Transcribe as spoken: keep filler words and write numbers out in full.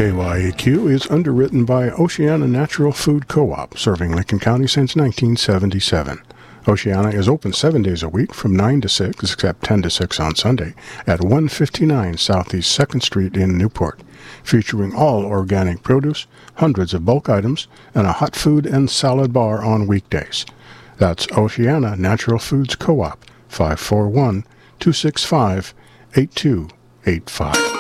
K Y A Q is underwritten by Oceana Natural Food Co-op, serving Lincoln County since nineteen seventy-seven. Oceana is open seven days a week from nine to six, except ten to six on Sunday, at one fifty-nine Southeast second Street in Newport, featuring all organic produce, hundreds of bulk items, and a hot food and salad bar on weekdays. That's Oceana Natural Foods Co-op, five four one, two six five, eight two eight five.